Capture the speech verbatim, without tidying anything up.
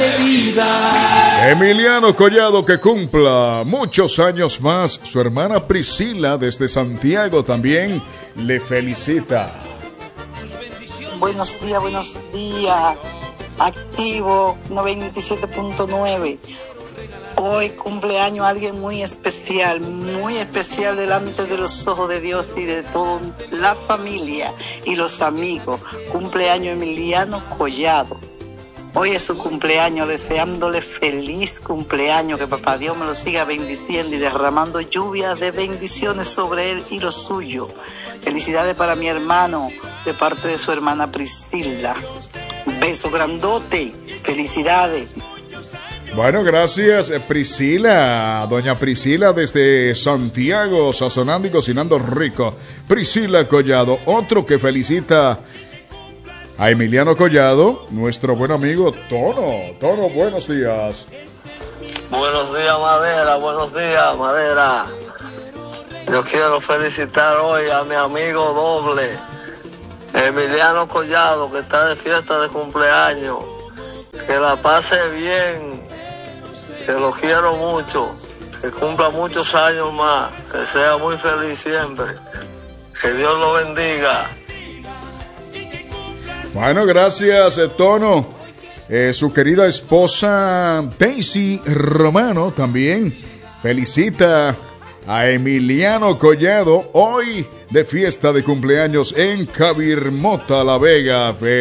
de vida. Emiliano Collado, que cumpla muchos años más. Su hermana Priscila desde Santiago también le felicita. Buenos días, buenos días. Activo noventa y siete punto nueve. Hoy cumpleaños alguien muy especial, muy especial delante de los ojos de Dios y de toda la familia y los amigos. Cumpleaños Emiliano Collado. Hoy es su cumpleaños, deseándole feliz cumpleaños, que papá Dios me lo siga bendiciendo y derramando lluvia de bendiciones sobre él y lo suyo. Felicidades para mi hermano, de parte de su hermana Priscila. Un beso grandote, felicidades. Bueno, gracias Priscila, doña Priscila desde Santiago, sazonando y cocinando rico. Priscila Collado, otro que felicita a Emiliano Collado, nuestro buen amigo Tono. Tono, buenos días. Buenos días, Madera, buenos días, Madera. Yo quiero felicitar hoy a mi amigo doble, Emiliano Collado, que está de fiesta de cumpleaños. Que la pase bien, que lo quiero mucho, que cumpla muchos años más, que sea muy feliz siempre. Que Dios lo bendiga. Bueno, gracias, Tono. Eh, su querida esposa Daisy Romano también felicita a Emiliano Collado hoy de fiesta de cumpleaños en Cabirmota, La Vega.